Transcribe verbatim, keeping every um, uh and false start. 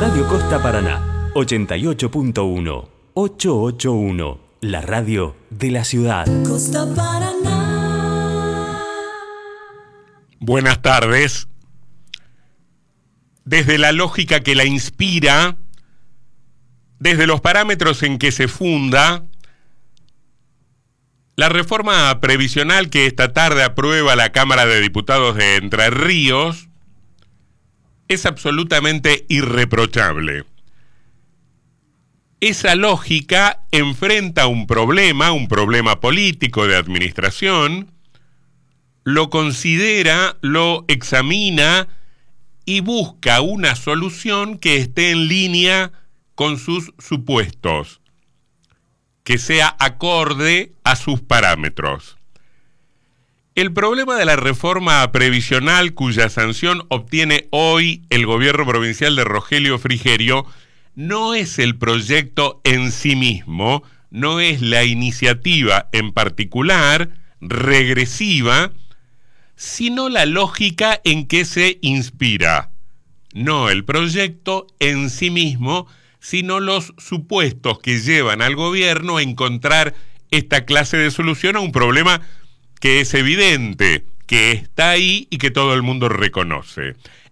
Radio Costa Paraná, ochenta y ocho punto uno, ochocientos ochenta y uno, la radio de la ciudad. Costa Paraná. Buenas tardes. Desde la lógica que la inspira, desde los parámetros en que se funda, la reforma previsional que esta tarde aprueba la Cámara de Diputados de Entre Ríos es absolutamente irreprochable. Esa lógica enfrenta un problema, un problema político de administración, lo considera, lo examina y busca una solución que esté en línea con sus supuestos, que sea acorde a sus parámetros. El problema de la reforma previsional cuya sanción obtiene hoy el gobierno provincial de Rogelio Frigerio no es el proyecto en sí mismo, no es la iniciativa en particular, regresiva, sino la lógica en que se inspira. No el proyecto en sí mismo, sino los supuestos que llevan al gobierno a encontrar esta clase de solución a un problema que es evidente, que está ahí y que todo el mundo reconoce.